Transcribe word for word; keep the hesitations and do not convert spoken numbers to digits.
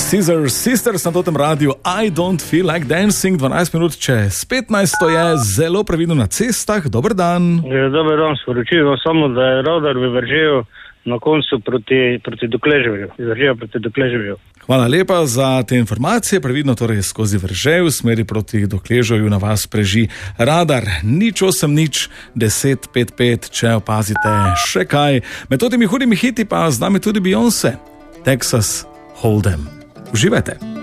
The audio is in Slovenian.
Scissor Sisters na totem radiju I don't feel like dancing, dvanajst minut čez petnajst je, zelo previdno na cestah. Dober dan. Je, dober dan, sporočilo samo, da je radar v Veržeju na koncu proti, proti Dokleževju, iz Veržeja proti Dokleževju. Hvala lepa za te informacije, previdno torej skozi Veržej v smeri proti Dokleževju na vas preži radar. Nič osem nič deset pet pet, če opazite še kaj. Med temi hudimi hiti pa z nami tudi Beyoncé, Texas Hold'em. Uživajte.